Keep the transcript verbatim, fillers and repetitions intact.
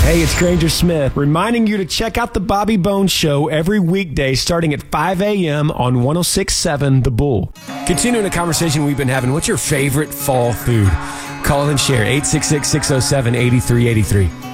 Hey, it's Granger Smith, reminding you to check out the Bobby Bones Show every weekday starting at five a.m. on one oh six point seven The Bull. Continuing a conversation we've been having, what's your favorite fall food? Call and share, eight six six, six oh seven, eight three eight three.